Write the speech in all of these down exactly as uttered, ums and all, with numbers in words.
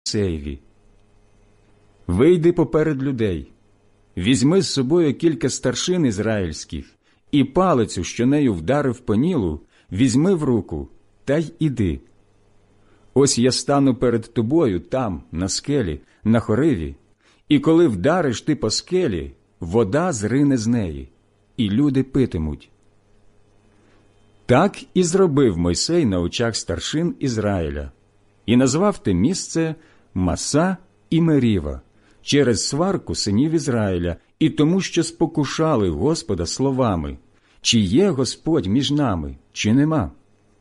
Мойсеєві: «Вийди поперед людей, візьми з собою кілька старшин ізраїльських, і палицю, що нею вдарив по Нілу, візьми в руку, та й іди. Ось я стану перед тобою там, на скелі, на Хориві, і коли вдариш ти по скелі, вода зрине з неї, і люди питимуть». Так і зробив Мойсей на очах старшин Ізраїля, і назвав те місце Маса і Меріва через сварку синів Ізраїля, і тому, що спокушали Господа словами: «Чи є Господь між нами, чи нема?»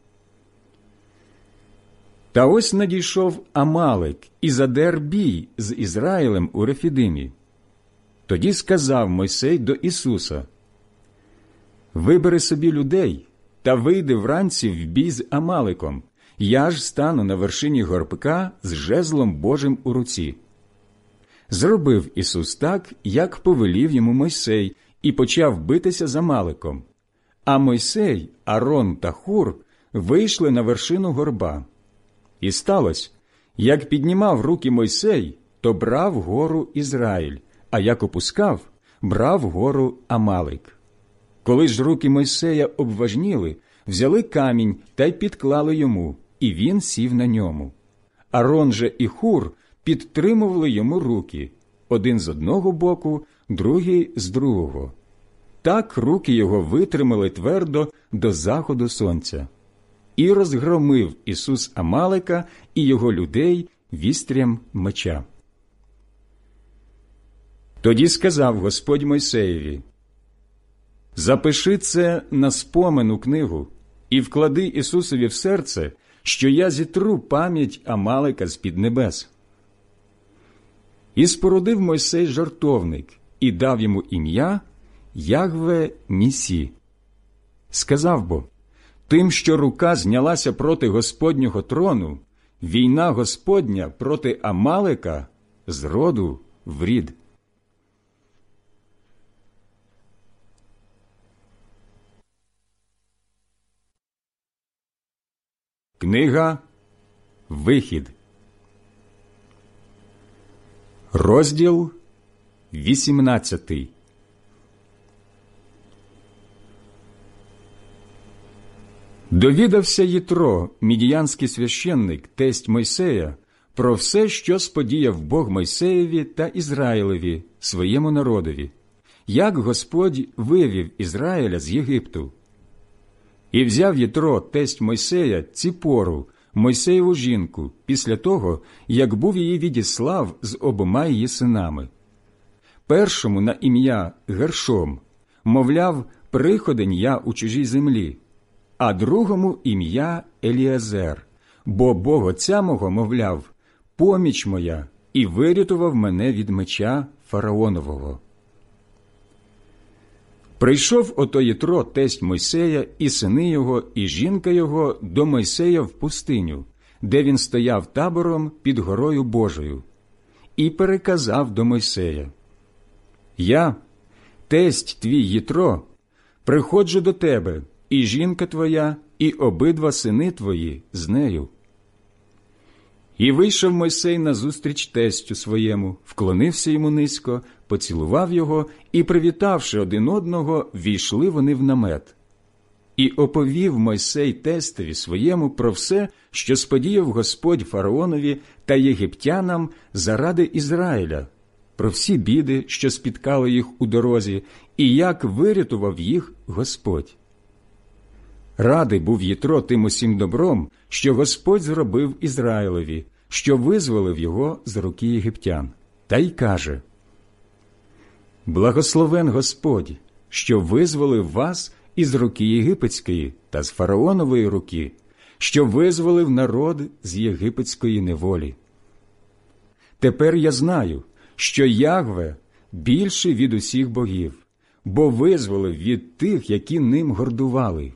Та ось надійшов Амалек і задер бій з Ізраїлем у Рефідимі. Тоді сказав Мойсей до Ісуса: «Вибери собі людей та вийди вранці в бій з Амалеком, я ж стану на вершині горбка з жезлом Божим у руці». Зробив Ісус так, як повелів йому Мойсей, і почав битися з Амалеком. А Мойсей, Арон та Хур вийшли на вершину горба. І сталося, як піднімав руки Мойсей, то брав гору Ізраїль, а як опускав, брав гору Амалек. Коли ж руки Мойсея обважніли, взяли камінь та й підклали йому, і він сів на ньому. Арон же і Хур підтримували йому руки, один з одного боку, другий з другого. Так руки його витримали твердо до заходу сонця. І розгромив Ісус Амалека і його людей вістрям меча. Тоді сказав Господь Мойсеєві: «Запиши це на спомену книгу і вклади Ісусові в серце, що я зітру пам'ять Амалека з-під небес». І спорудив Мойсей жертовник і дав йому ім'я Ягве Нісі. Сказав бо: «Тим, що рука знялася проти Господнього трону, війна Господня проти Амалека з роду в рід». Книга Вихід, розділ вісімнадцятий. Довідався Єтро, мідіянський священник, тесть Мойсея, про все, що сподіяв Бог Мойсеєві та Ізраїлеві, своєму народові, як Господь вивів Ізраїля з Єгипту. І взяв Єтро, тесть Мойсея, Ціпору, Мойсеєву жінку, після того, як був її відіслав з обома її синами. Першому на ім'я Гершом, мовляв, приходень я у чужій землі, а другому ім'я Еліазер, бо Бог отця мого, мовляв, поміч моя, і вирятував мене від меча фараонового. Прийшов ото Єтро, тесть Мойсея, і сини його, і жінка його до Мойсея в пустиню, де він стояв табором під горою Божою, і переказав до Мойсея: «Я, тесть твій Єтро, приходжу до тебе, і жінка твоя, і обидва сини твої з нею». І вийшов Мойсей назустріч тестю своєму, вклонився йому низько, поцілував його, і, привітавши один одного, війшли вони в намет. І оповів Мойсей тестові своєму про все, що сподіяв Господь фараонові та єгиптянам заради Ізраїля, про всі біди, що спіткали їх у дорозі, і як вирятував їх Господь. Радий був Єтро тим усім добром, що Господь зробив Ізраїлеві, що визволив його з руки єгиптян, та й каже: «Благословен Господь, що визволив вас із руки єгипетської та з фараонової руки, що визволив народ з єгипетської неволі. Тепер я знаю, що Ягве більший від усіх богів, бо визволив від тих, які ним гордували».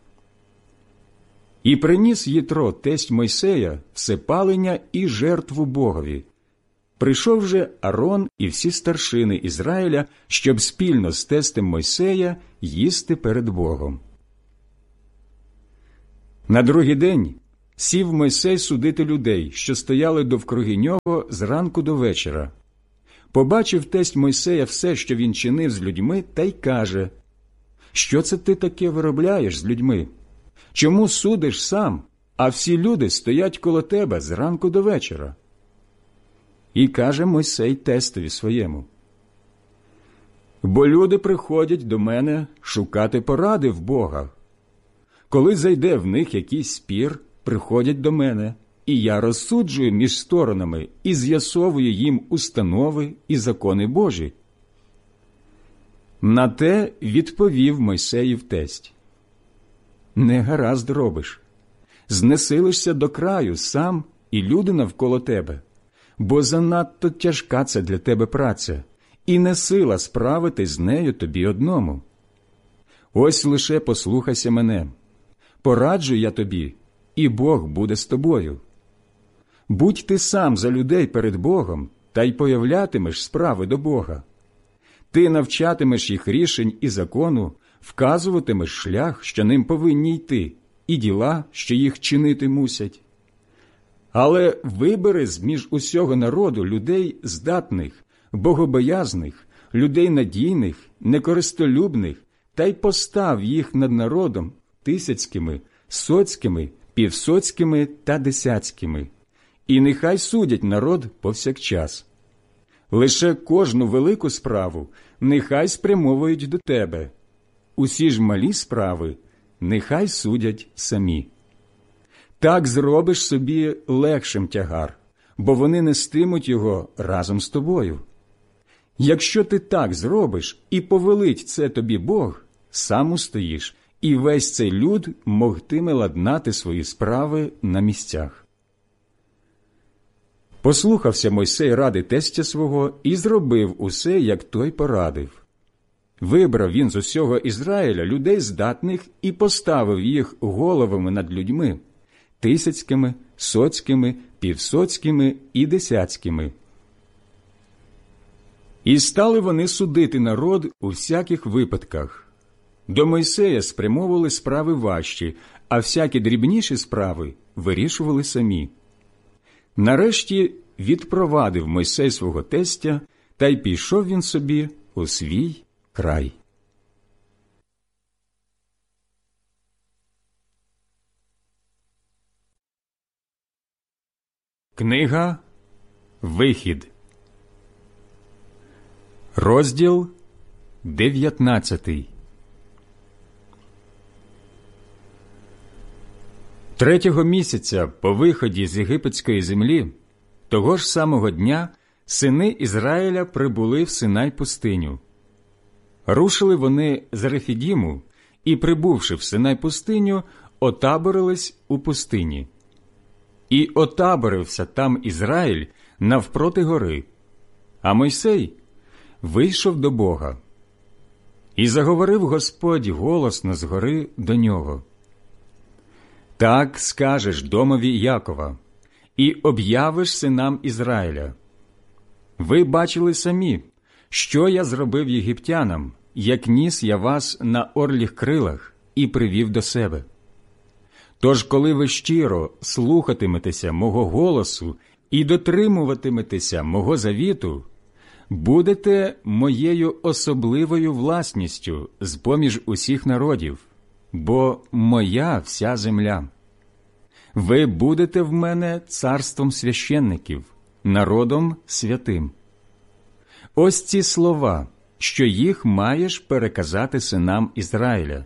І приніс Єтро, тесть Мойсея, всепалення і жертву Богові. Прийшов же Арон і всі старшини Ізраїля, щоб спільно з тестем Мойсея їсти перед Богом. На другий день сів Мойсей судити людей, що стояли довкруги нього зранку до вечора. Побачив тесть Мойсея все, що він чинив з людьми, та й каже: «Що це ти таке виробляєш з людьми? Чому судиш сам, а всі люди стоять коло тебе зранку до вечора?» І каже Мойсей тестові своєму: «Бо люди приходять до мене шукати поради в Бога. Коли зайде в них якийсь спір, приходять до мене, і я розсуджую між сторонами і з'ясовую їм установи і закони Божі». На те відповів Мойсеїв тесть: «Не гаразд робиш. Знесилишся до краю сам і люди навколо тебе, бо занадто тяжка це для тебе праця, і не сила справити з нею тобі одному. Ось лише послухайся мене. Пораджу я тобі, і Бог буде з тобою. Будь ти сам за людей перед Богом, та й появлятимеш справи до Бога. Ти навчатимеш їх рішень і закону, вказуватимеш шлях, що ним повинні йти, і діла, що їх чинити мусять. Але вибери з-між усього народу людей здатних, богобоязних, людей надійних, некористолюбних, та й постав їх над народом тисяцькими, соцькими, півсоцькими та десяцькими. І нехай судять народ повсякчас. Лише кожну велику справу нехай спрямовують до тебе. Усі ж малі справи нехай судять самі. Так зробиш собі легшим тягар, бо вони нестимуть його разом з тобою. Якщо ти так зробиш і повелить це тобі Бог, сам устоїш, і весь цей люд могтиме ладнати свої справи на місцях». Послухався Мойсей ради тестя свого і зробив усе, як той порадив. Вибрав він з усього Ізраїля людей здатних і поставив їх головами над людьми – тисяцькими, соцькими, півсоцькими і десяцькими. І стали вони судити народ у всяких випадках. До Мойсея спрямовували справи важчі, а всякі дрібніші справи вирішували самі. Нарешті відпровадив Мойсей свого тестя, та й пішов він собі у свій край. Книга «Вихід», розділ дев'ятнадцятий. Третього місяця по виході з єгипетської землі, того ж самого дня, сини Ізраїля прибули в Синай-пустиню. Рушили вони з Рефідіму і, прибувши в Синай-пустиню, отаборились у пустині. І отаборився там Ізраїль навпроти гори, а Мойсей вийшов до Бога. І заговорив Господь голосно з гори до нього: «Так скажеш домові Якова, і об'явиш синам Ізраїля. Ви бачили самі, що я зробив єгиптянам, як ніс я вас на орліх крилах і привів до себе. Тож, коли ви щиро слухатиметеся мого голосу і дотримуватиметеся мого завіту, будете моєю особливою власністю з-поміж усіх народів, бо моя вся земля. Ви будете в мене царством священників, народом святим». Ось ці слова, що їх маєш переказати синам Ізраїля.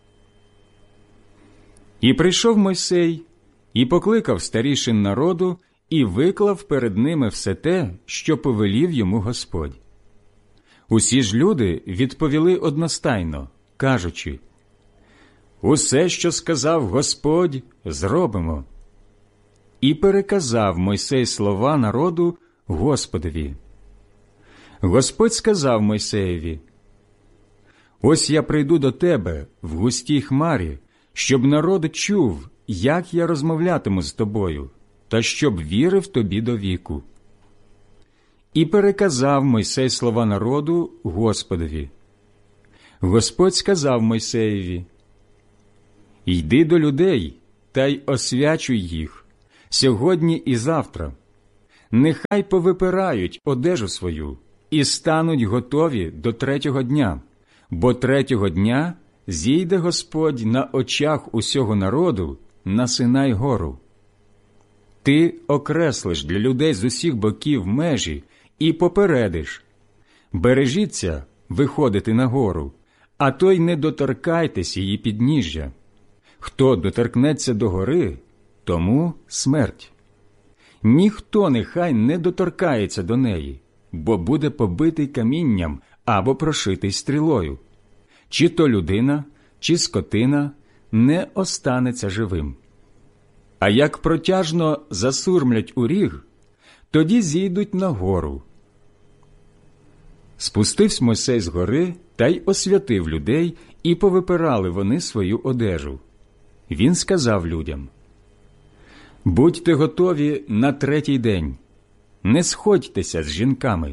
І прийшов Мойсей, і покликав старішин народу, і виклав перед ними все те, що повелів йому Господь. Усі ж люди відповіли одностайно, кажучи: «Усе, що сказав Господь, зробимо». І переказав Мойсей слова народу Господові. Господь сказав Мойсеєві: «Ось я прийду до тебе в густій хмарі, щоб народ чув, як я розмовлятиму з тобою, та щоб вірив тобі до віку». І переказав Мойсей слова народу Господові. Господь сказав Мойсеєві: «Йди до людей та й освячуй їх сьогодні і завтра. Нехай повипирають одежу свою і стануть готові до третього дня, бо третього дня зійде Господь на очах усього народу на Синай гору. Ти окреслиш для людей з усіх боків межі і попередиш: бережіться виходити на гору, а то й не доторкайтесь її підніжжя. Хто доторкнеться до гори, тому смерть. Ніхто нехай не доторкається до неї, бо буде побитий камінням або прошитий стрілою. Чи то людина, чи скотина не останеться живим. А як протяжно засурмлять у ріг, тоді зійдуть на гору. Спустився Мойсей з гори та й освятив людей, і повипирали вони свою одежу. Він сказав людям: «Будьте готові на третій день, не сходьтеся з жінками».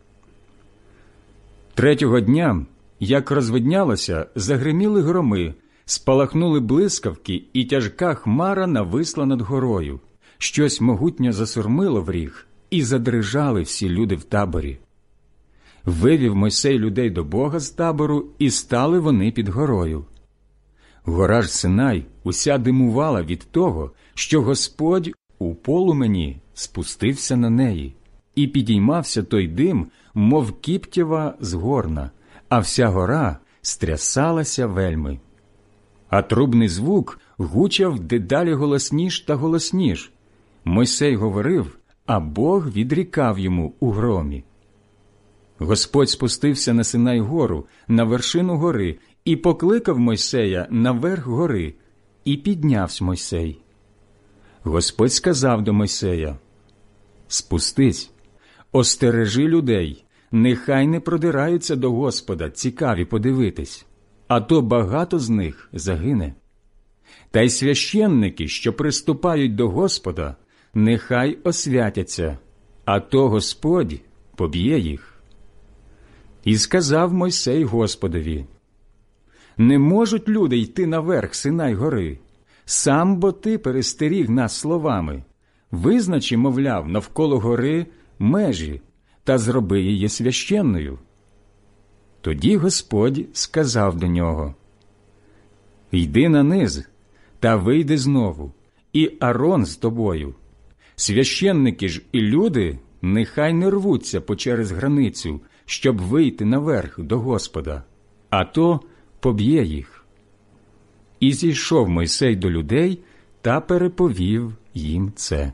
Третього дня, як розвиднялося, загриміли громи, спалахнули блискавки, і тяжка хмара нависла над горою. Щось могутньо засурмило в ріг, і задрижали всі люди в таборі. Вивів Мойсей людей до Бога з табору, і стали вони під горою. Гора ж Синай уся димувала від того, що Господь у полумені спустився на неї, і підіймався той дим, мов кіптєва з горна, а вся гора стрясалася вельми. А трубний звук гучав дедалі голосніш та голосніш. Мойсей говорив, а Бог відрікав йому у громі. Господь спустився на Синай гору, на вершину гори, і покликав Мойсея наверх гори, і піднявся Мойсей. Господь сказав до Мойсея: «Спустись, остережи людей, нехай не продираються до Господа, цікаві подивитись, а то багато з них загине. Та й священники, що приступають до Господа, нехай освятяться, а то Господь поб'є їх». І сказав Мойсей Господові: «Не можуть люди йти наверх Синай гори. Сам бо ти перестеріг нас словами. Визначи, мовляв, навколо гори межі, та зроби її священною». Тоді Господь сказав до нього: «Йди на низ, та вийди знову, і Арон з тобою. Священники ж і люди нехай не рвуться по через границю, щоб вийти наверх до Господа, а то поб'є їх». І зійшов Мойсей до людей та переповів їм це.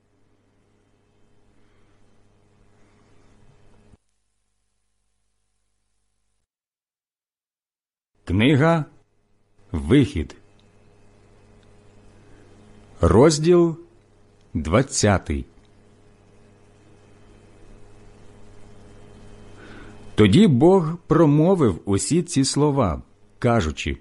Книга Вихід, розділ двадцятий. Тоді Бог промовив усі ці слова, кажучи: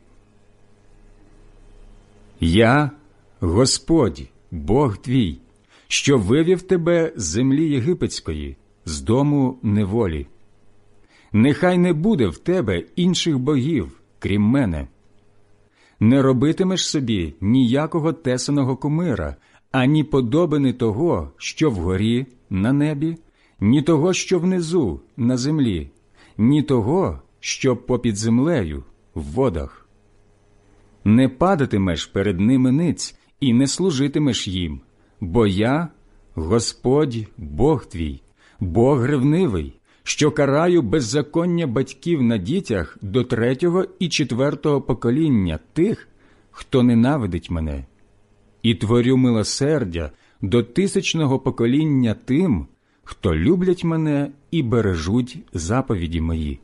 «Я, Господь, Бог твій, що вивів тебе з землі єгипетської, з дому неволі. Нехай не буде в тебе інших богів, крім мене. Не робитимеш собі ніякого тесаного кумира, ані подобини того, що вгорі на небі, ні того, що внизу на землі, ні того, що попід землею в водах. Не падатимеш перед ними ниць і не служитимеш їм, бо я, Господь, Бог твій, Бог ревнивий, що караю беззаконня батьків на дітях до третього і четвертого покоління тих, хто ненавидить мене, і творю милосердя до тисячного покоління тим, хто люблять мене і бережуть заповіді мої.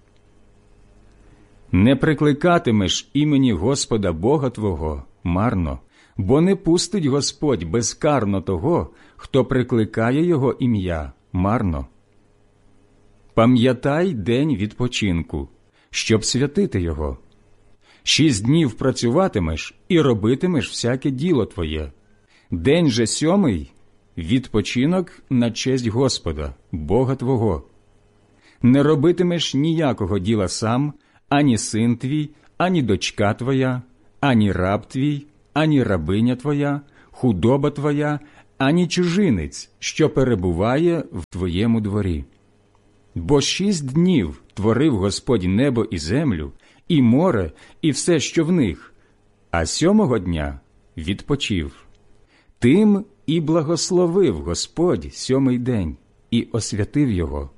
Не прикликатимеш імені Господа Бога твого марно, бо не пустить Господь безкарно того, хто прикликає його ім'я марно. Пам'ятай день відпочинку, щоб святити його. Шість днів працюватимеш і робитимеш всяке діло твоє. День же сьомий – відпочинок на честь Господа, Бога твого. Не робитимеш ніякого діла сам, ані син твій, ані дочка твоя, ані раб твій, ані рабиня твоя, худоба твоя, ані чужинець, що перебуває в твоєму дворі. Бо шість днів творив Господь небо і землю, і море, і все, що в них, а сьомого дня відпочив. Тим і благословив Господь сьомий день і освятив його.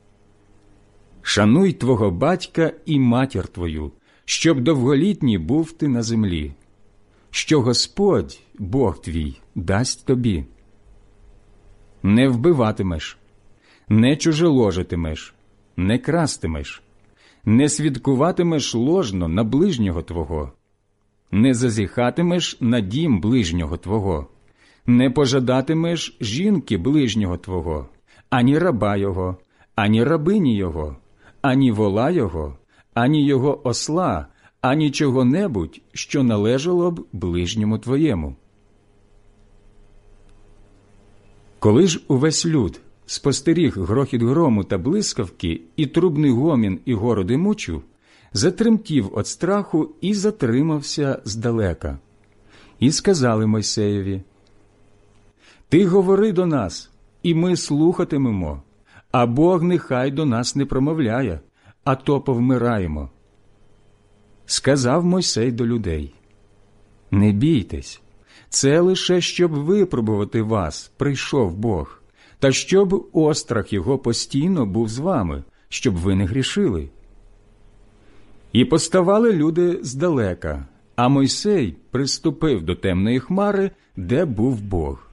Шануй твого батька і матір твою, щоб довголітній був ти на землі, що Господь, Бог твій, дасть тобі. Не вбиватимеш, не чужеложитимеш, не крастимеш, не свідкуватимеш ложно на ближнього твого, не зазіхатимеш на дім ближнього твого, не пожадатимеш жінки ближнього твого, ані раба його, ані рабині його, ані вола його, ані його осла, ані чого-небудь, що належало б ближньому твоєму. Коли ж увесь люд спостеріг грохіт грому та блискавки і трубний гомін і гору димучу, затремтів від страху і затримався здалека. І сказали Мойсеєві: «Ти говори до нас, і ми слухатимемо, а Бог нехай до нас не промовляє, а то повмираємо». Сказав Мойсей до людей: «Не бійтесь, це лише щоб випробувати вас прийшов Бог, та щоб острах його постійно був з вами, щоб ви не грішили». І поставали люди здалека, а Мойсей приступив до темної хмари, де був Бог.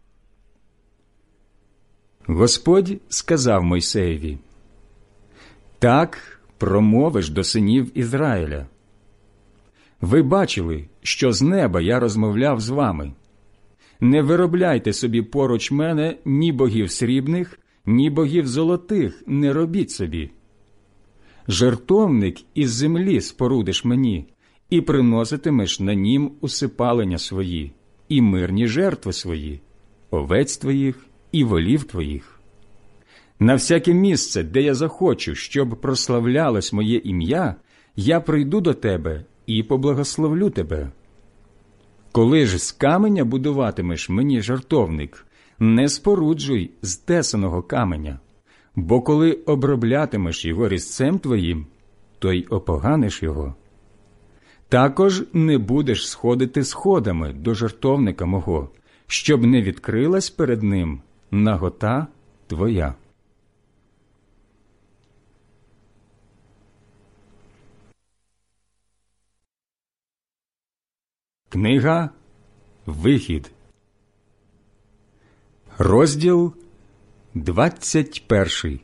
Господь сказав Мойсеєві: «Так промовиш до синів Ізраїля. Ви бачили, що з неба я розмовляв з вами. Не виробляйте собі поруч мене ні богів срібних, ні богів золотих не робіть собі. Жертовник із землі спорудиш мені, і приноситимеш на нім усипалення свої, і мирні жертви свої, овець твоїх і волів твоїх. На всяке місце, де я захочу, щоб прославлялось моє ім'я, я прийду до тебе і поблагословлю тебе. Коли ж з каменя будуватимеш мені жертовник, не споруджуй з тесаного каменя, бо коли оброблятимеш його різцем твоїм, то й опоганиш його. Також не будеш сходити сходами до жертовника мого, щоб не відкрилась перед ним нагота твоя». Книга Вихід, розділ двадцять перший.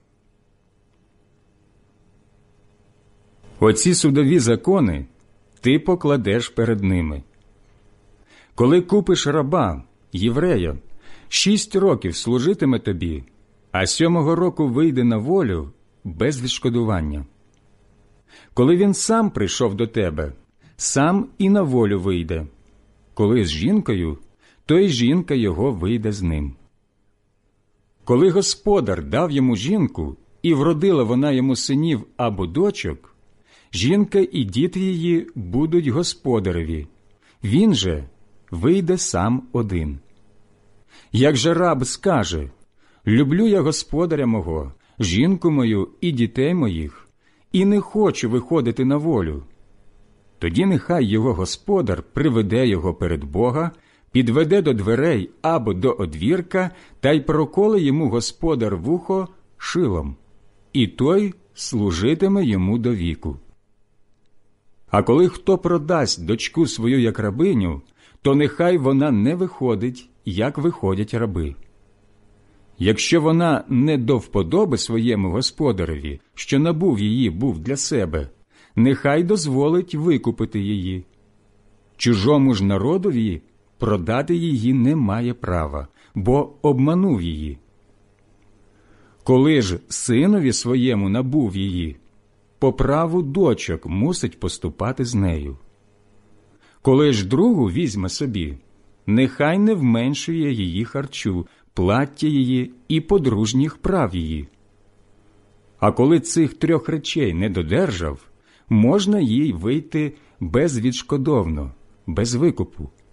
Оці судові закони ти покладеш перед ними. Коли купиш раба, єврея, шість років служитиме тобі, а сьомого року вийде на волю без відшкодування. Коли він сам прийшов до тебе, сам і на волю вийде. Коли з жінкою, то й жінка його вийде з ним. Коли господар дав йому жінку, і вродила вона йому синів або дочок, жінка і діти її будуть господареві, він же вийде сам один. Як же раб скаже: «Люблю я господаря мого, жінку мою і дітей моїх, і не хочу виходити на волю», тоді нехай його господар приведе його перед Бога, підведе до дверей або до одвірка, та й проколе йому господар вухо шилом, і той служитиме йому до віку. А коли хто продасть дочку свою як рабиню, то нехай вона не виходить, як виходять раби. Якщо вона не до вподоби своєму господареві, що набув її був для себе, нехай дозволить викупити її. Чужому ж народові продати її не має права, бо обманув її. Коли ж синові своєму набув її, по праву дочок мусить поступати з нею. Коли ж другу візьме собі, нехай не вменшує її харчу, плаття її і подружніх прав її. А коли цих трьох речей не додержав, можна їй вийти безвідшкодовно, без викупу,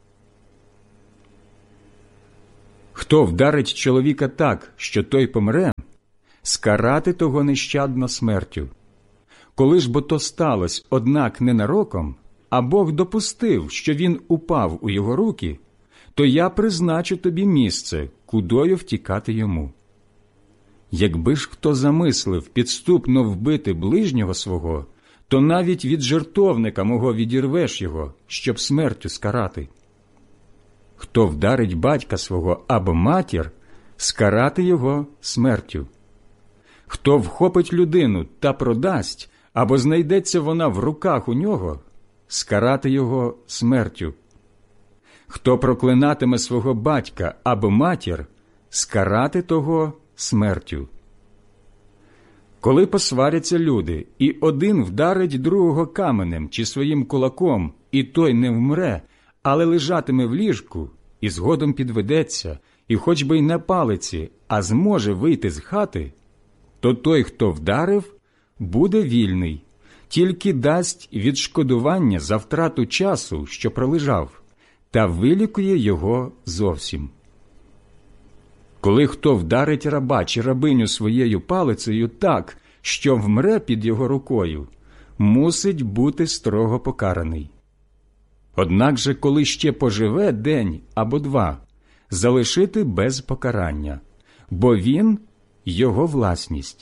Хто вдарить чоловіка так, що той помре, скарати того нещадно смертю. Коли ж бо то сталося, однак ненароком, а Бог допустив, що він упав у його руки, то я призначу тобі місце, кудою втікати йому. Якби ж хто замислив підступно вбити ближнього свого, то навіть від жертовника мого відірвеш його, щоб смертю скарати. Хто вдарить батька свого або матір, скарати його смертю. Хто вхопить людину та продасть, або знайдеться вона в руках у нього, скарати його смертю. Хто проклинатиме свого батька або матір, скарати того смертю. Коли посваряться люди, і один вдарить другого каменем чи своїм кулаком, і той не вмре, але лежатиме в ліжку, і згодом підведеться, і хоч би й на палиці, а зможе вийти з хати, то той, хто вдарив, буде вільний, тільки дасть відшкодування за втрату часу, що пролежав, та вилікує його зовсім. Коли хто вдарить раба чи рабиню своєю палицею так, що вмре під його рукою, мусить бути строго покараний. Однак же, коли ще поживе день або два, залишити без покарання, бо він – його власність.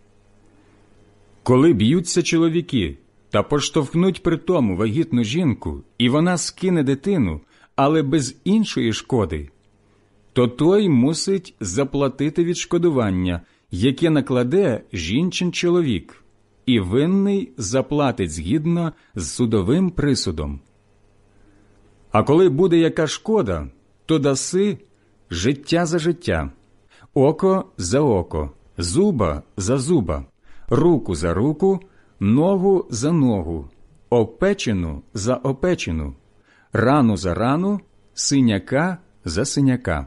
Коли б'ються чоловіки та поштовхнуть при тому вагітну жінку, і вона скине дитину, але без іншої шкоди, то той мусить заплатити відшкодування, яке накладе жінчин чоловік, і винний заплатить згідно з судовим присудом. А коли буде яка шкода, то даси життя за життя, око за око, зуба за зуба, руку за руку, ногу за ногу, опечину за опечину, рану за рану, синяка за синяка.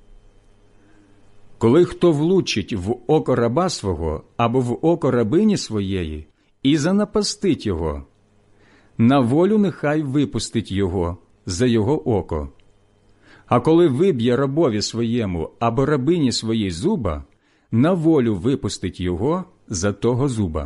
Коли хто влучить в око раба свого або в око рабині своєї і занапастить його, на волю нехай випустить його за його око. А коли виб'є рабові своєму або рабині своїй зуба, на волю випустить його за того зуба.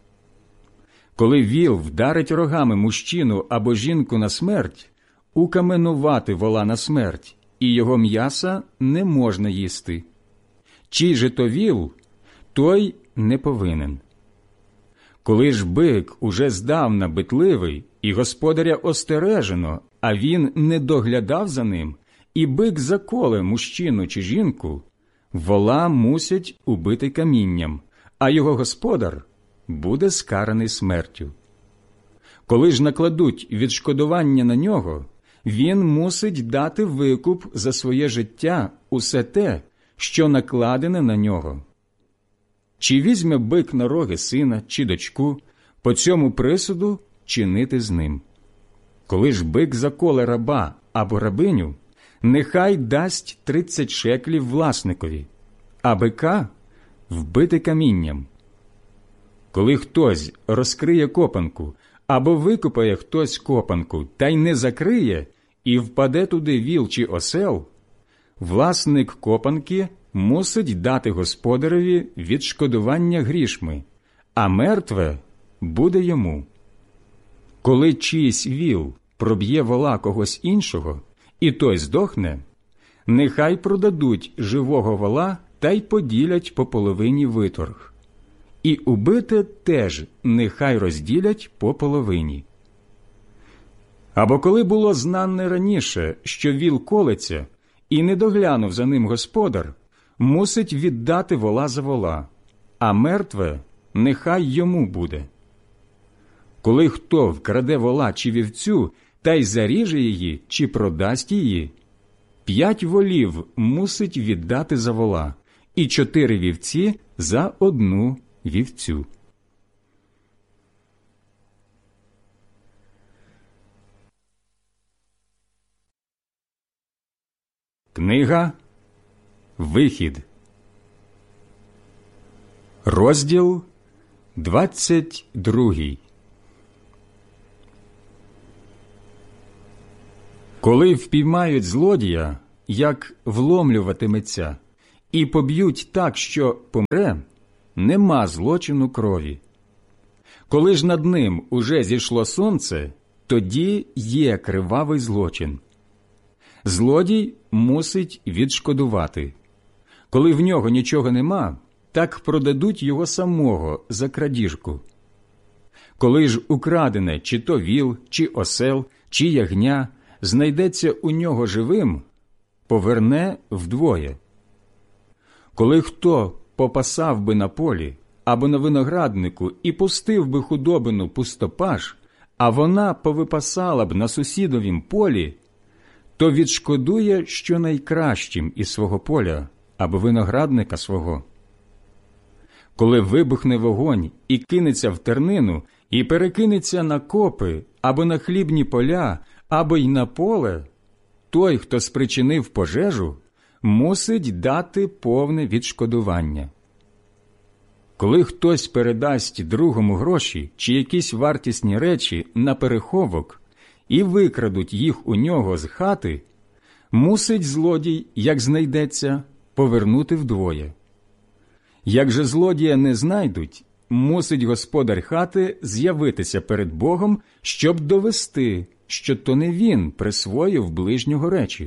Коли віл вдарить рогами мужчину або жінку на смерть, укаменувати вола на смерть, і його м'яса не можна їсти. Чий же то віл, той не повинен. Коли ж бик уже здавна битливий, і господаря остережено, а він не доглядав за ним, і бик заколе мужчину чи жінку, вола мусять убити камінням, а його господар буде скараний смертю. Коли ж накладуть відшкодування на нього, він мусить дати викуп за своє життя усе те, що накладене на нього. Чи візьме бик на роги сина чи дочку, по цьому присуду чинити з ним. Коли ж бик заколе раба або рабиню, нехай дасть тридцять шеклів власникові, а бика вбити камінням. Коли хтось розкриє копанку, або викопає хтось копанку, та й не закриє, і впаде туди віл чи осел, власник копанки мусить дати господареві відшкодування грішми, а мертве буде йому. Коли чийсь віл проб'є вола когось іншого, і той здохне, нехай продадуть живого вола та й поділять по половині виторг. І убите теж нехай розділять по половині. Або коли було знане раніше, що віл колеться, і не доглянув за ним господар, мусить віддати вола за вола, а мертве нехай йому буде. Коли хто вкраде вола чи вівцю, та й заріже її, чи продасть її, п'ять волів мусить віддати за вола, і чотири вівці за одну вівцю. Книга Вихід, розділ двадцять другий. Коли впіймають злодія, як вломлюватиметься, і поб'ють так, що помре, нема злочину крові. Коли ж над ним уже зійшло сонце, тоді є кривавий злочин. Злодій мусить відшкодувати. Коли в нього нічого нема, так продадуть його самого за крадіжку. Коли ж украдене чи то віл, чи осел, чи ягня знайдеться у нього живим, поверне вдвоє. Коли хто попасав би на полі або на винограднику і пустив би худобину пустопаш, а вона повипасала б на сусідовім полі, то відшкодує щонайкращим із свого поля або виноградника свого. Коли вибухне вогонь і кинеться в тернину, і перекинеться на копи, або на хлібні поля, або й на поле, той, хто спричинив пожежу, мусить дати повне відшкодування. Коли хтось передасть другому гроші чи якісь вартісні речі на переховок і викрадуть їх у нього з хати, мусить злодій, як знайдеться, повернути вдвоє. Як же злодія не знайдуть, мусить господар хати з'явитися перед Богом, щоб довести, що то не він присвоїв ближнього речі.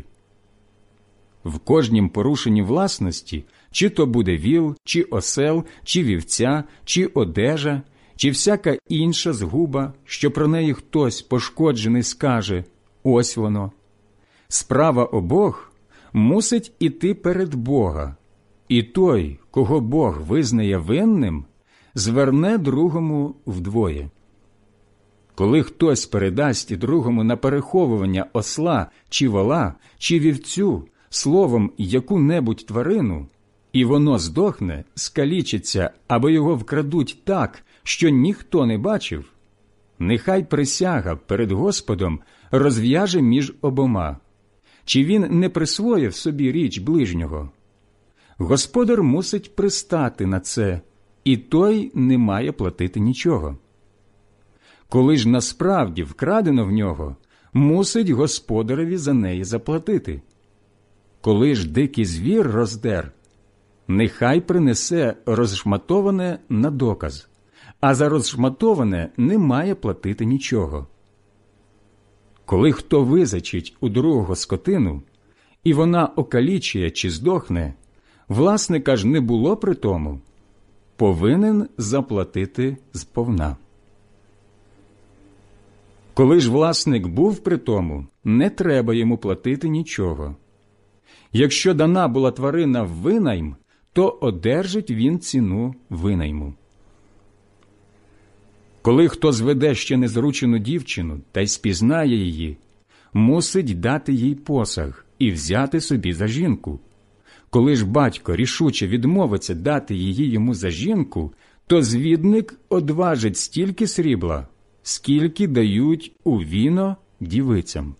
В кожнім порушенні власності, чи то буде віл, чи осел, чи вівця, чи одежа, чи всяка інша згуба, що про неї хтось пошкоджений скаже «ось воно». Справа обох мусить іти перед Бога, і той, кого Бог визнає винним, зверне другому вдвоє. Коли хтось передасть другому на переховування осла, чи вола, чи вівцю, словом яку-небудь тварину, і воно здохне, скалічиться, або його вкрадуть так, що ніхто не бачив, нехай присяга перед Господом розв'яже між обома, чи він не присвоїв собі річ ближнього. Господар мусить пристати на це, і той не має платити нічого. Коли ж насправді вкрадено в нього, мусить господареві за неї заплатити. Коли ж дикий звір роздер, нехай принесе розшматоване на доказ, а за розшматоване не має платити нічого. Коли хто визачить у другого скотину, і вона окалічує чи здохне, власника ж не було при тому, повинен заплатити сповна. Коли ж власник був при тому, не треба йому платити нічого. Якщо дана була тварина в винайм, то одержить він ціну винайму. Коли хто зведе ще незручену дівчину та й спізнає її, мусить дати їй посаг і взяти собі за жінку. Коли ж батько рішуче відмовиться дати її йому за жінку, то звідник одважить стільки срібла, скільки дають у віно дівицям.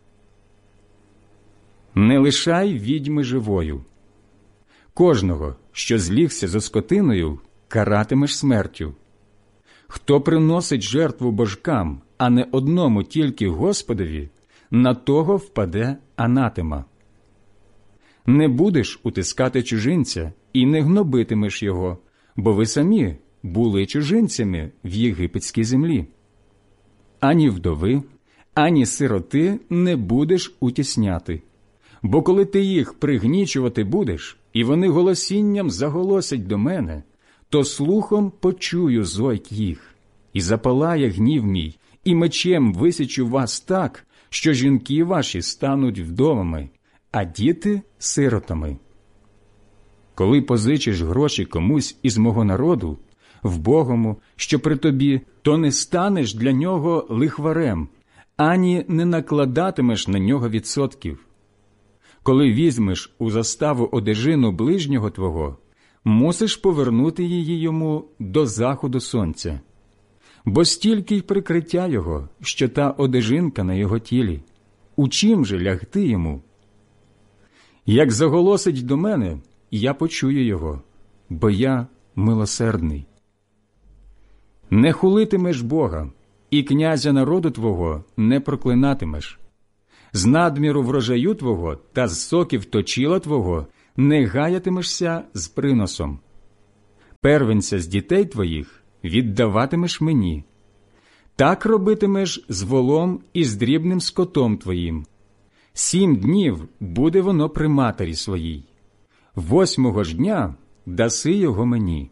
Не лишай відьми живою. Кожного, що злігся за скотиною, каратимеш смертю. Хто приносить жертву божкам, а не одному тільки Господові, на того впаде анатема. Не будеш утискати чужинця і не гнобитимеш його, бо ви самі були чужинцями в єгипетській землі. Ані вдови, ані сироти не будеш утісняти, бо коли ти їх пригнічувати будеш, і вони голосінням заголосять до мене, то слухом почую зойк їх, і запалає гнів мій, і мечем висічу вас так, що жінки ваші стануть вдовами, а діти – сиротами. Коли позичиш гроші комусь із мого народу, вбогому, що при тобі, то не станеш для нього лихварем, ані не накладатимеш на нього відсотків. Коли візьмеш у заставу одежину ближнього твого, мусиш повернути її йому до заходу сонця. Бо стільки й прикриття його, що та одежинка на його тілі. У чим же лягти йому? Як заголосить до мене, я почую його, бо я милосердний. Не хулитимеш Бога, і князя народу твого не проклинатимеш. З надміру врожаю твого та з соків точіла твого не гаятимешся з приносом. Первенця з дітей твоїх віддаватимеш мені. Так робитимеш з волом і з дрібним скотом твоїм. Сім днів буде воно при матері своїй. Восьмого ж дня даси його мені.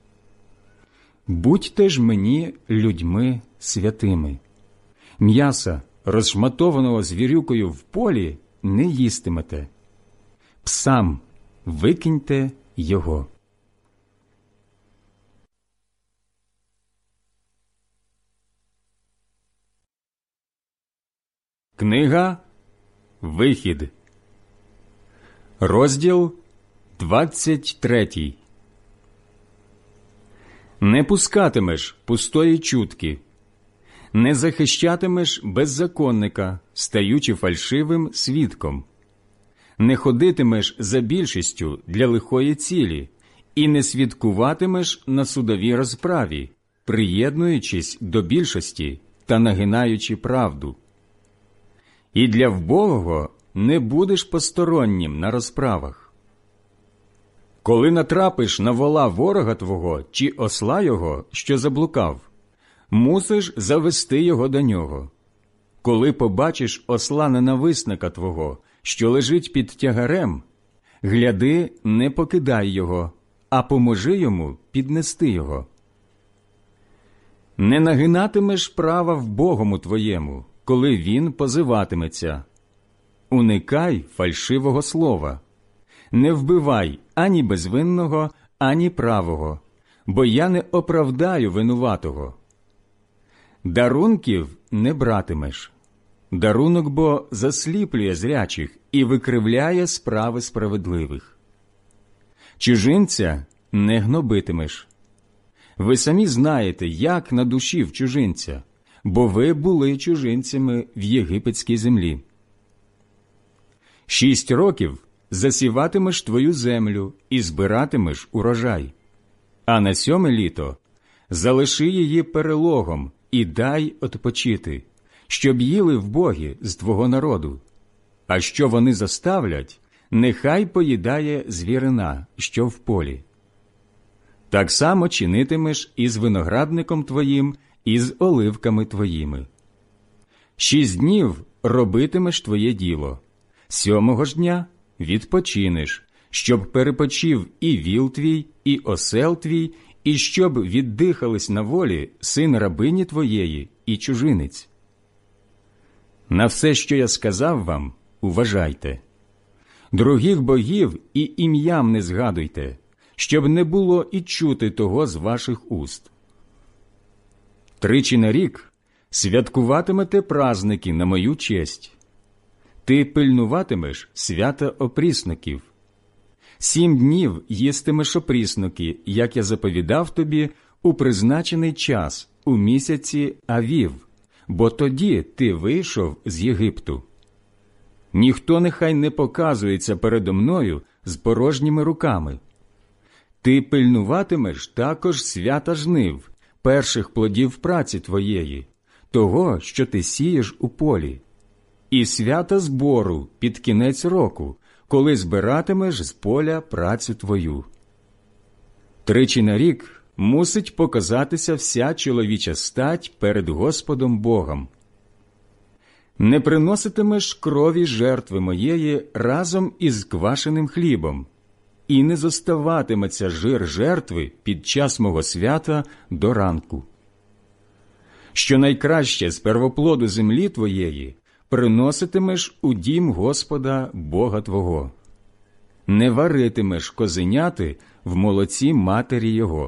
Будьте ж мені людьми святими. М'яса, розшматованого звірюкою в полі, не їстимете. Псам викиньте його. Книга Вихід, розділ двадцять третій. Не пускатимеш пустої чутки, не захищатимеш беззаконника, стаючи фальшивим свідком, не ходитимеш за більшістю для лихої цілі і не свідкуватимеш на судовій розправі, приєднуючись до більшості та нагинаючи правду. І для вбогого не будеш постороннім на розправах. Коли натрапиш на вола ворога твого чи осла його, що заблукав, мусиш завести його до нього. Коли побачиш осла ненависника твого, що лежить під тягарем, гляди, не покидай його, а поможи йому піднести його. Не нагинатимеш права вбогому твоєму, коли він позиватиметься. Уникай фальшивого слова. Не вбивай ані безвинного, ані правого, бо я не оправдаю винуватого. Дарунків не братимеш. Дарунок бо засліплює зрячих і викривляє справи справедливих. Чужинця не гнобитимеш. Ви самі знаєте, як на душі в чужинця, бо ви були чужинцями в єгипетській землі. Шість років засіватимеш твою землю і збиратимеш урожай, а на сьоме літо залиши її перелогом і дай odpoчити, щоб їли вбогі з твого народу. А що вони заставлять, нехай поїдає звірина, що в полі. Так само чинитимеш і з виноградником твоїм, і з оливками твоїми. Шість днів робитимеш твоє діло, сьомого ж дня відпочинеш, щоб перепочив і віл твій, і осел твій, і щоб віддихались на волі син рабині твоєї і чужинець. На все, що я сказав вам, уважайте. Других богів і ім'ям не згадуйте, щоб не було і чути того з ваших уст. Тричі на рік святкуватимете праздники на мою честь. Ти пильнуватимеш свята опрісників. Сім днів їстимеш опрісники, як я заповідав тобі, у призначений час, у місяці Авів, бо тоді ти вийшов з Єгипту. Ніхто нехай не показується передо мною з порожніми руками. Ти пильнуватимеш також свята жнив, перших плодів праці твоєї, того, що ти сієш у полі, і свята збору під кінець року, коли збиратимеш з поля працю твою. Тричі на рік мусить показатися вся чоловіча стать перед Господом Богом. Не приноситимеш крові жертви моєї разом із квашеним хлібом, і не зоставатиметься жир жертви під час мого свята до ранку. Що найкраще з первоплоду землі твоєї приноситимеш у дім Господа Бога твого. Не варитимеш козеняти в молоці матері його.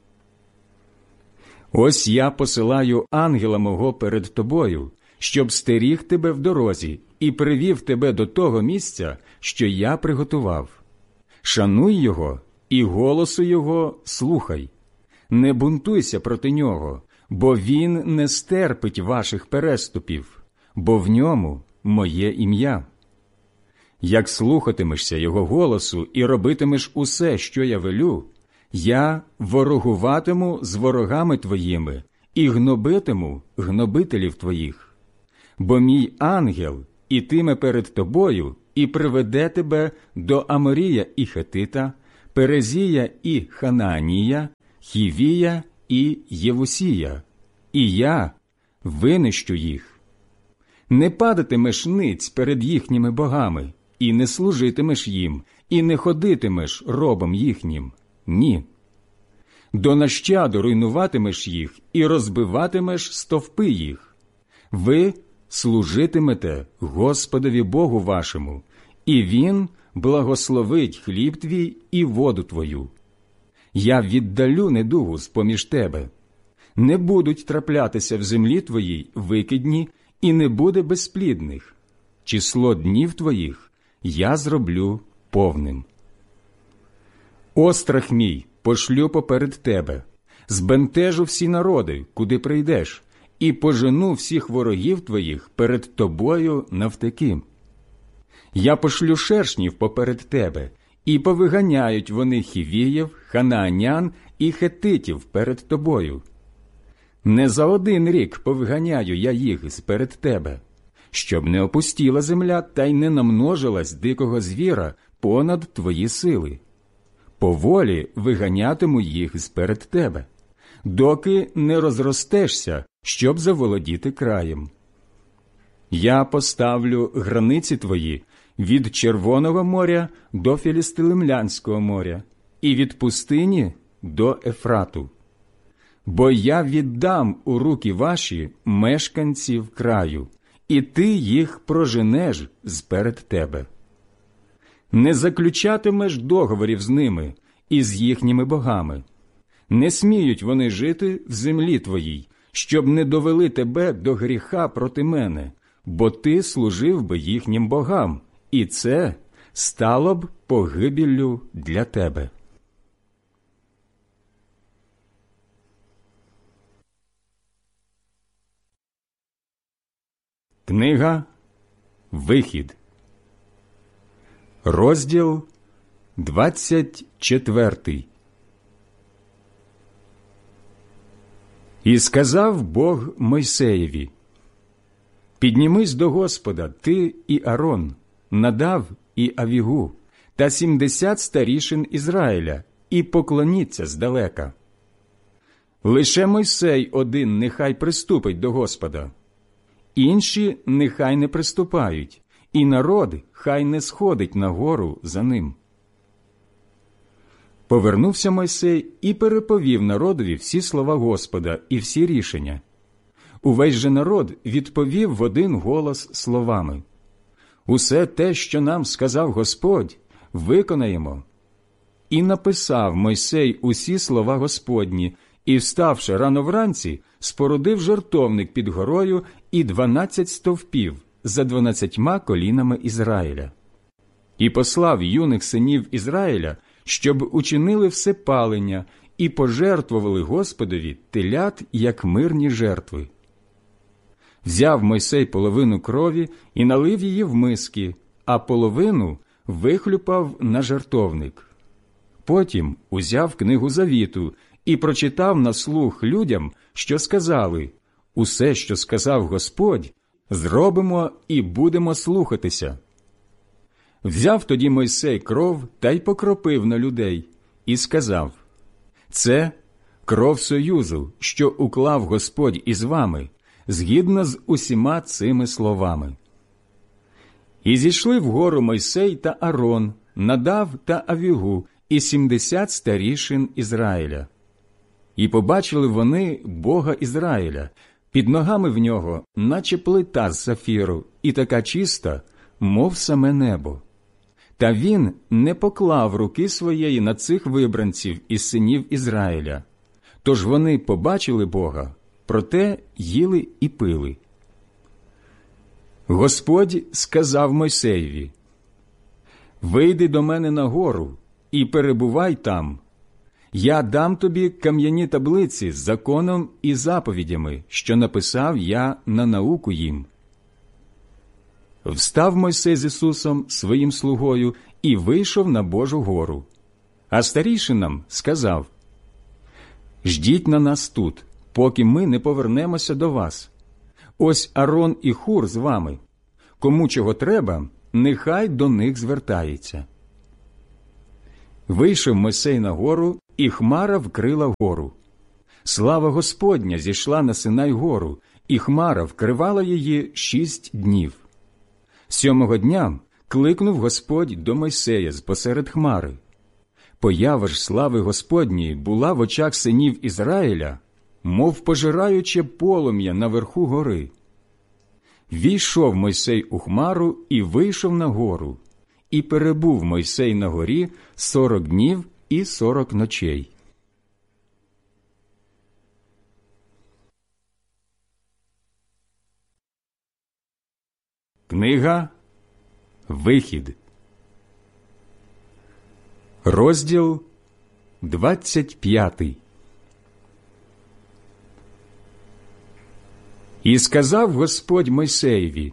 Ось я посилаю ангела мого перед тобою, щоб стеріг тебе в дорозі і привів тебе до того місця, що я приготував. Шануй його і голосу його слухай. Не бунтуйся проти нього, бо він не стерпить ваших переступів, бо в ньому моє ім'я. Як слухатимешся його голосу і робитимеш усе, що я велю, я ворогуватиму з ворогами твоїми і гнобитиму гнобителів твоїх. Бо мій ангел ітиме перед тобою і приведе тебе до Аморія і Хетита, Перезія і Ханаанія, Хівія і Євусія, і я винищу їх. Не падатимеш ниць перед їхніми богами, і не служитимеш їм, і не ходитимеш робом їхнім. Ні. До нащаду руйнуватимеш їх і розбиватимеш стовпи їх. Ви служитимете Господові Богу вашому, і Він благословить хліб твій і воду твою. Я віддалю недугу з-поміж тебе. Не будуть траплятися в землі твоїй викидні, і не буде безплідних. Число днів твоїх я зроблю повним. Острах мій пошлю поперед тебе, збентежу всі народи, куди прийдеш, і пожену всіх ворогів твоїх перед тобою навтеки. Я пошлю шершнів поперед тебе, і повиганяють вони хівіїв, ханаанян і хетитів перед тобою. Не за один рік повиганяю я їх сперед тебе, щоб не опустіла земля та й не намножилась дикого звіра понад твої сили. Поволі виганятиму їх сперед тебе, доки не розростешся, щоб заволодіти краєм. Я поставлю границі твої від Червоного моря до Філістимлянського моря і від пустині до Ефрату. Бо я віддам у руки ваші мешканців краю, і ти їх проженеш сперед тебе. Не заключатимеш договорів з ними і з їхніми богами. Не сміють вони жити в землі твоїй, щоб не довели тебе до гріха проти мене, бо ти служив би їхнім богам, і це стало б погибеллю для тебе. Книга Вихід, розділ двадцять четвертий. І сказав Бог Мойсеєві: «Піднімись до Господа, ти і Арон, Надав і Авігу, та сімдесят старішин Ізраїля, і поклоніться здалека. Лише Мойсей один нехай приступить до Господа, інші нехай не приступають, і народ хай не сходить на гору за ним». Повернувся Мойсей і переповів народові всі слова Господа і всі рішення. Увесь же народ відповів в один голос словами: «Усе те, що нам сказав Господь, виконаємо». І написав Мойсей усі слова Господні, і, вставши рано вранці, спорудив жертовник під горою і дванадцять стовпів за дванадцятьма колінами Ізраїля. І послав юних синів Ізраїля, щоб учинили всепалення і пожертвували Господові телят, як мирні жертви. Взяв Мойсей половину крові і налив її в миски, а половину вихлюпав на жертовник. Потім узяв книгу завіту і прочитав на слух людям, що сказали: «Усе, що сказав Господь, зробимо і будемо слухатися». Взяв тоді Мойсей кров та й покропив на людей, і сказав: «Це кров союзу, що уклав Господь із вами, згідно з усіма цими словами». І зійшли вгору Мойсей та Арон, Надав та Авігу, і сімдесят старішин Ізраїля. І побачили вони Бога Ізраїля, під ногами в нього, наче плита з сафіру, і така чиста, мов саме небо. Та він не поклав руки своєї на цих вибранців із синів Ізраїля. Тож вони побачили Бога, проте їли і пили. Господь сказав Мойсеєві: «Вийди до мене на гору і перебувай там. Я дам тобі кам'яні таблиці з законом і заповідями, що написав я на науку їм». Встав Мойсей з Ісусом, своїм слугою, і вийшов на Божу гору. А старійшинам сказав: «Ждіть на нас тут, поки ми не повернемося до вас. Ось Арон і Хур з вами. кому чого треба, нехай до них звертається. Вийшов Мойсей на гору, і хмара вкрила гору. Слава Господня зійшла на Синай гору, і хмара вкривала її шість днів. Сьомого дня кликнув Господь до Мойсея з посеред хмари. Поява ж слави Господньої була в очах синів Ізраїля, мов пожираюче полум'я наверху гори. Війшов Мойсей у хмару і вийшов на гору, і перебув Мойсей на горі сорок днів і сорок ночей. Книга Вихід, розділ двадцять п'ятий. І сказав Господь Мойсеєві: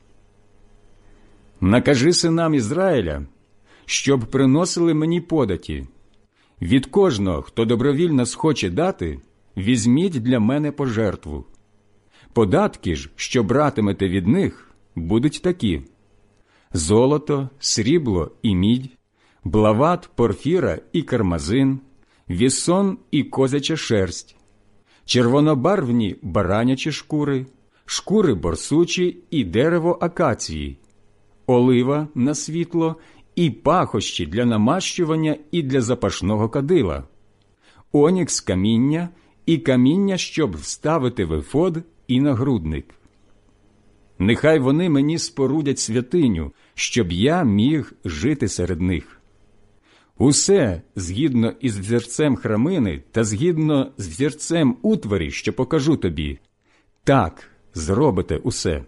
«Накажи синам Ізраїля, щоб приносили мені податі. Від кожного, хто добровільно схоче дати, візьміть для мене пожертву. Податки ж, що братимете від них, будуть такі: золото, срібло і мідь, блават, порфіра і кармазин, вісон і козяча шерсть, червонобарвні баранячі шкури, шкури борсучі і дерево акації, олива на світло і пахощі для намащування і для запашного кадила, онікс каміння і каміння, щоб вставити в ефод і нагрудник. Нехай вони мені спорудять святиню, щоб я міг жити серед них. Усе згідно із взірцем храмини та згідно з взірцем утварі, що покажу тобі, так зробите усе.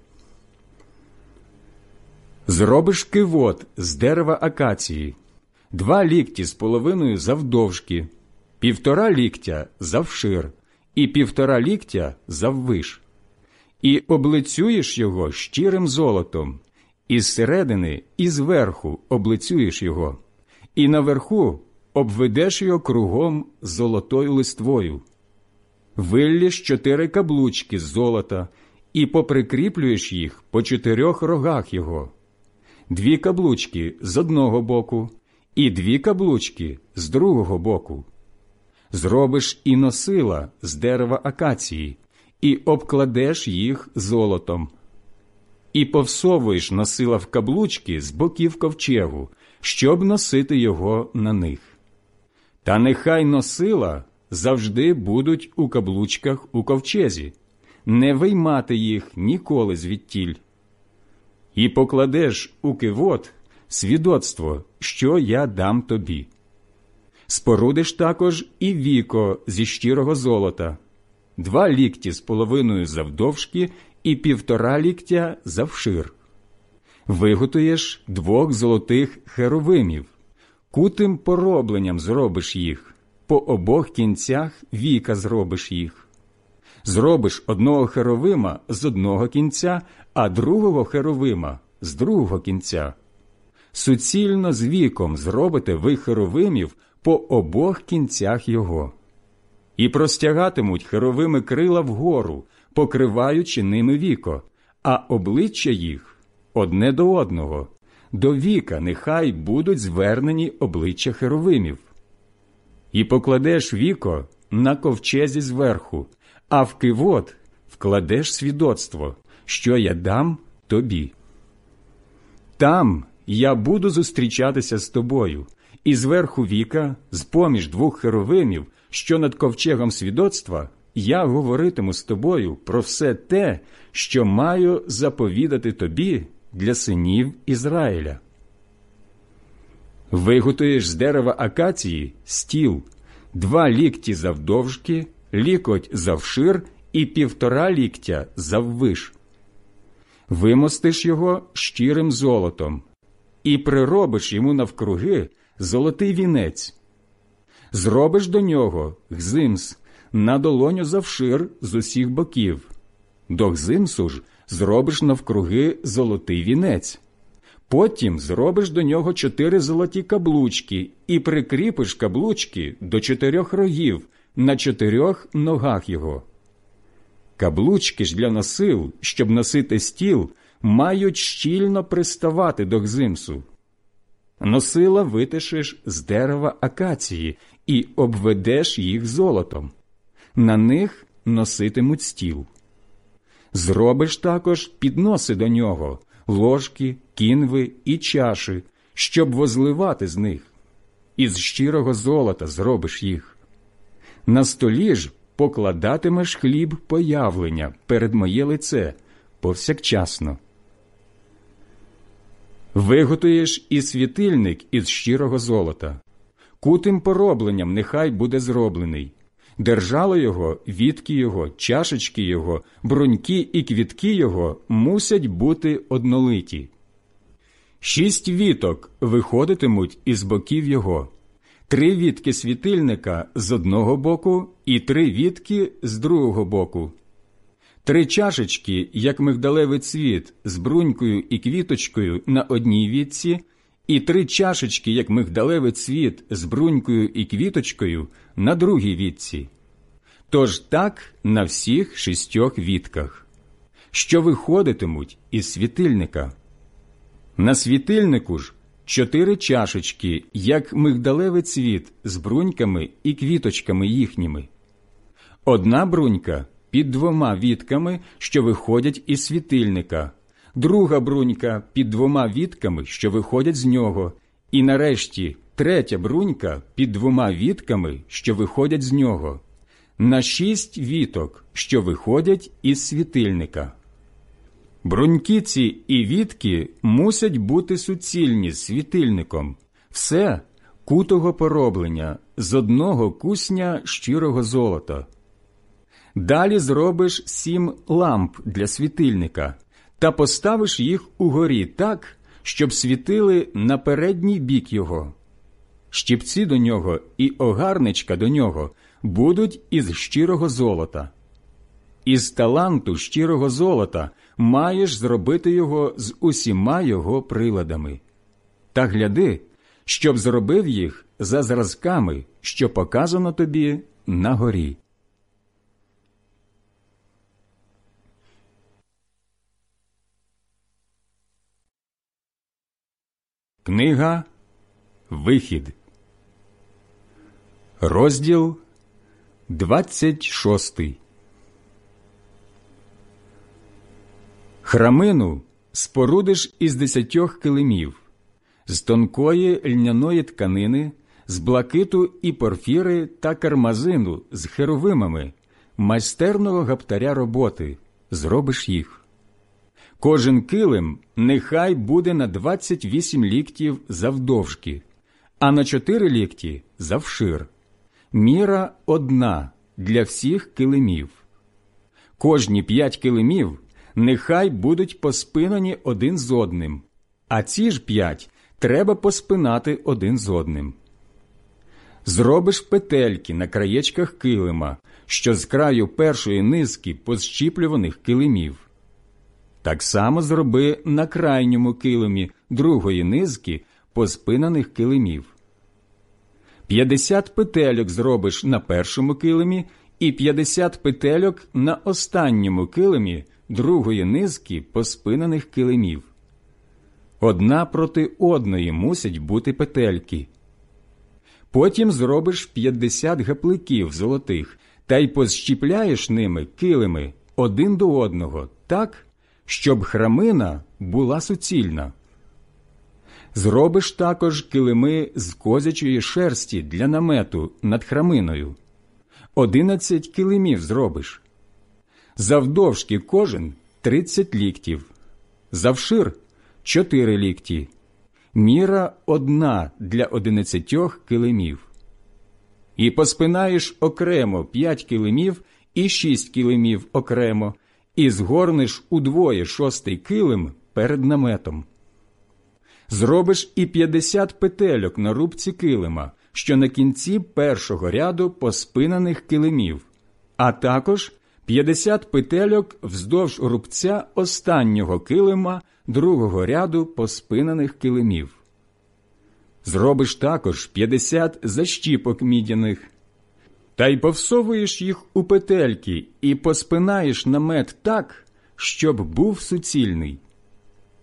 Зробиш кивот з дерева акації, два лікті з половиною завдовжки, півтора ліктя завшир і півтора ліктя заввиш. І облицюєш його щирим золотом, і зсередини, і зверху облицюєш його, і наверху обведеш його кругом золотою листвою. Виллєш чотири каблучки з золота, і поприкріплюєш їх по чотирьох рогах його. Дві каблучки з одного боку, і дві каблучки з другого боку. Зробиш і носила з дерева акації, і обкладеш їх золотом. І повсовуєш носила в каблучки з боків ковчегу, щоб носити його на них. Та нехай носила завжди будуть у каблучках у ковчезі, не виймати їх ніколи звідтіль. І покладеш у кивот свідоцтво, що я дам тобі. Спорудиш також і віко зі щирого золота, два лікті з половиною завдовжки і півтора ліктя завшир. Виготуєш двох золотих херовимів, кутим поробленням зробиш їх, по обох кінцях віка зробиш їх. Зробиш одного херовима з одного кінця, а другого херовима з другого кінця. Суцільно з віком зробите ви херовимів по обох кінцях його. І простягатимуть херовими крила вгору, покриваючи ними віко, а обличчя їх одне до одного, до віка нехай будуть звернені обличчя херовимів. І покладеш віко на ковчезі зверху, а в кивот вкладеш свідоцтво, що я дам тобі. Там я буду зустрічатися з тобою, і зверху віка, з-поміж двох херовимів, що над ковчегом свідоцтва, я говоритиму з тобою про все те, що маю заповідати тобі для синів Ізраїля. Виготуєш з дерева акації стіл, два лікті завдовжки, лікоть завшир і півтора ліктя заввиш. Вимостиш його щирим золотом і приробиш йому навкруги золотий вінець. Зробиш до нього гзимс на долоню завшир з усіх боків. До гзимсу ж зробиш навкруги золотий вінець. Потім зробиш до нього чотири золоті каблучки і прикріпиш каблучки до чотирьох рогів на чотирьох ногах його. Каблучки ж для носил, щоб носити стіл, мають щільно приставати до гзимсу. Носила витишеш з дерева акації і обведеш їх золотом. На них носитимуть стіл. Зробиш також підноси до нього, ложки, кінви і чаші, щоб возливати з них. Із щирого золота зробиш їх. На столі ж покладатимеш хліб появлення перед моє лице повсякчасно. Виготуєш і світильник із щирого золота. Кутим поробленням нехай буде зроблений. Держало його, вітки його, чашечки його, бруньки і квітки його мусять бути однолиті. Шість віток виходитимуть із боків його. Три вітки світильника з одного боку і три вітки з другого боку. Три чашечки, як мигдалевий цвіт, з брунькою і квіточкою на одній вітці, і три чашечки, як мигдалевий цвіт, з брунькою і квіточкою на другій вітці. Тож так на всіх шістьох вітках, що виходитимуть із світильника. На світильнику ж чотири чашечки, як мигдалевий цвіт, з бруньками і квіточками їхніми. Одна брунька під двома вітками, що виходять із світильника, друга брунька під двома вітками, що виходять з нього, і нарешті третя брунька під двома вітками, що виходять з нього, на шість віток, що виходять із світильника. Бруньки ці і вітки мусять бути суцільні з світильником, все кутого пороблення, з одного кусня щирого золота. Далі зробиш сім ламп для світильника та поставиш їх угорі так, щоб світили на передній бік його. Щіпці до нього і огарничка до нього будуть із щирого золота. Із таланту щирого золота маєш зробити його з усіма його приладами. Та гляди, щоб зробив їх за зразками, що показано тобі на горі. Книга Вихід, розділ двадцять шостий. Храмину спорудиш із десятьох килимів, з тонкої льняної тканини, з блакиту і порфіри та кармазину з херовимами, майстерного гаптаря роботи, зробиш їх. Кожен килим нехай буде на двадцять вісім ліктів завдовжки, а на чотири лікті завшир. Міра одна для всіх килимів. Кожні п'ять килимів нехай будуть поспинані один з одним, а ці ж п'ять треба поспинати один з одним. Зробиш петельки на краєчках килима, що з краю першої низки позщіплюваних килимів. Так само зроби на крайньому килимі другої низки поспинаних килимів. П'ятдесят петельок зробиш на першому килимі і п'ятдесят петельок на останньому килимі другої низки поспинаних килимів. Одна проти одної мусять бути петельки. Потім зробиш п'ятдесят гапликів золотих та й позщіпляєш ними килими один до одного так, щоб храмина була суцільна. Зробиш також килими з козячої шерсті для намету над храминою. Одинадцять килимів зробиш. Завдовжки кожен тридцять ліктів, завшир чотири лікті. Міра одна для одинадцятьох килимів. І поспинаєш окремо п'ять килимів і шість килимів окремо, і згорнеш удвоє шостий килим перед наметом. Зробиш і п'ятдесят петельок на рубці килима, що на кінці першого ряду поспинаних килимів, а також п'ятдесят петельок вздовж рубця останнього килима другого ряду поспинаних килимів. Зробиш також п'ятдесят защіпок мідяних. Та й повсовуєш їх у петельки і поспинаєш намет так, щоб був суцільний.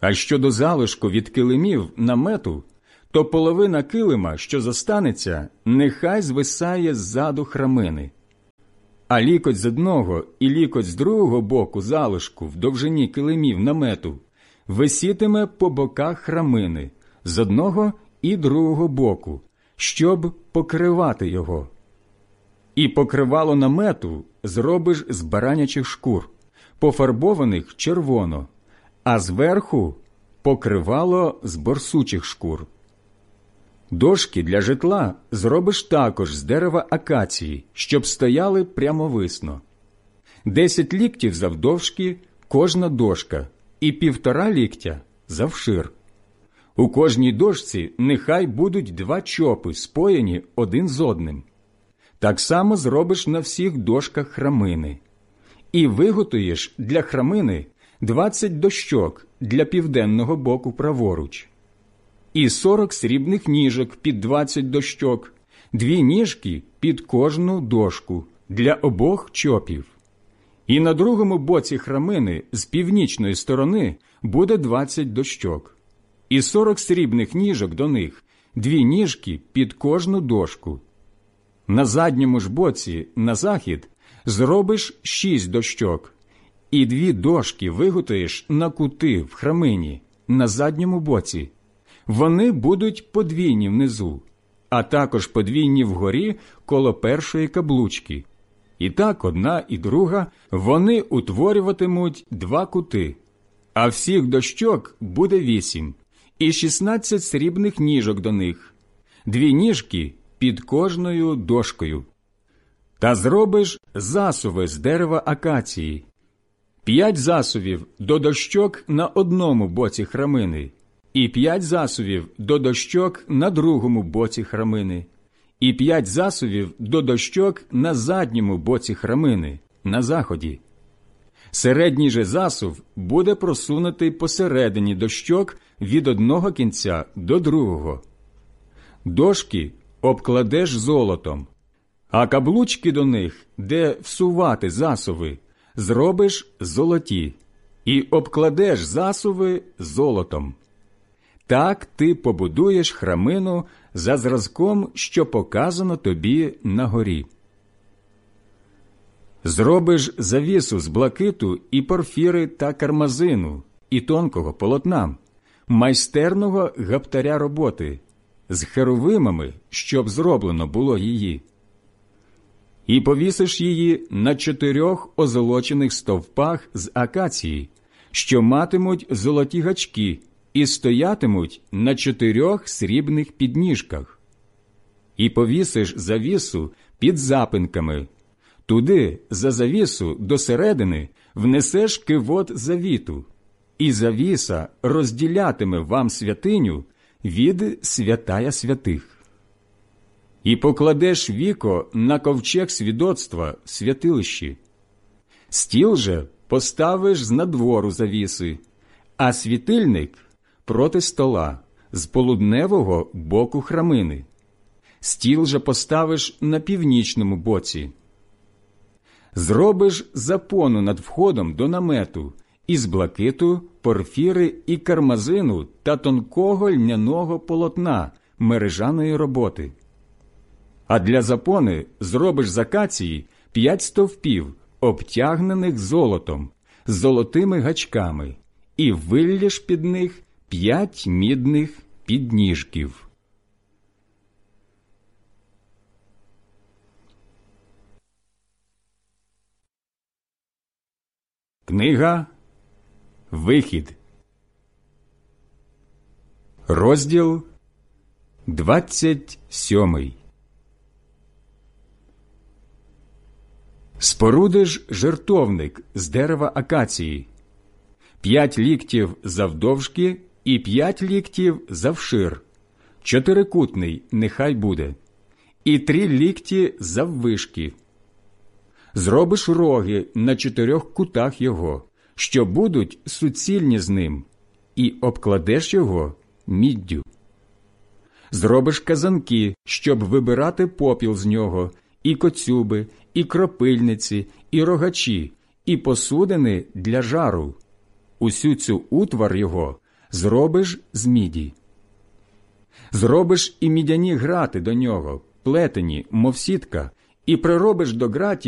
А щодо залишку від килимів намету, то половина килима, що зостанеться, нехай звисає ззаду храмини. А лікоть з одного і лікоть з другого боку залишку в довжині килимів намету висітиме по боках храмини з одного і другого боку, щоб покривати його. І покривало намету зробиш з баранячих шкур, пофарбованих червоно, а зверху покривало з борсучих шкур. Дошки для житла зробиш також з дерева акації, щоб стояли прямовисно. Десять ліктів завдовжки кожна дошка і півтора ліктя завшир. У кожній дошці нехай будуть два чопи, споєні один з одним. Так само зробиш на всіх дошках храмини. І виготуєш для храмини двадцять дощок для південного боку праворуч. І сорок срібних ніжок під двадцять дощок, дві ніжки під кожну дошку для обох чопів. І на другому боці храмини з північної сторони буде двадцять дощок. І сорок срібних ніжок до них, дві ніжки під кожну дошку. На задньому ж боці, на захід, зробиш шість дощок, і дві дошки виготуєш на кути в храмині, на задньому боці. Вони будуть подвійні внизу, а також подвійні вгорі коло першої каблучки. І так одна і друга вони утворюватимуть два кути, а всіх дощок буде вісім, і шістнадцять срібних ніжок до них, дві ніжки під кожною дошкою. Та зробиш засуви з дерева акації, п'ять засувів до дощок на одному боці храмини, і п'ять засувів до дощок на другому боці храмини, і п'ять засувів до дощок на задньому боці храмини, на заході. Середній же засув буде просунутий посередині дощок від одного кінця до другого. Дошки обкладеш золотом, а каблучки до них, де всувати засуви, зробиш золоті, і обкладеш засуви золотом. Так ти побудуєш храмину за зразком, що показано тобі на горі. Зробиш завісу з блакиту і порфіри та кармазину, і тонкого полотна, майстерного гаптаря роботи, з херовимами, щоб зроблено було її. І повісиш її на чотирьох озолочених стовпах з акації, що матимуть золоті гачки, і стоятимуть на чотирьох срібних підніжках. І повісиш завісу під запинками. Туди, за завісу, до середини, внесеш кивот завіту, і завіса розділятиме вам святиню від святая святих. І покладеш віко на ковчег свідоцтва в святилищі. Стіл же поставиш з надвору завіси, а світильник проти стола, з полудневого боку храмини. Стіл же поставиш на північному боці. Зробиш запону над входом до намету із блакиту, порфіри і кармазину та тонкого льняного полотна мережаної роботи. А для запони зробиш з акації п'ять стовпів, обтягнених золотом, з золотими гачками, і виллєш під них п'ять мідних підніжків. Книга Вихід, розділ двадцять сьомий. Спорудиш жертовник з дерева акації, п'ять ліктів завдовжки і п'ять ліктів завшир, чотирикутний нехай буде, і три лікті заввишки. Зробиш роги на чотирьох кутах його, що будуть суцільні з ним, і обкладеш його міддю. Зробиш казанки, щоб вибирати попіл з нього, і коцюби, і кропильниці, і рогачі, і посудини для жару. Усю цю утвар його зробиш з міді. Зробиш і мідяні грати до нього, плетені, мов сітка, і приробиш до гратів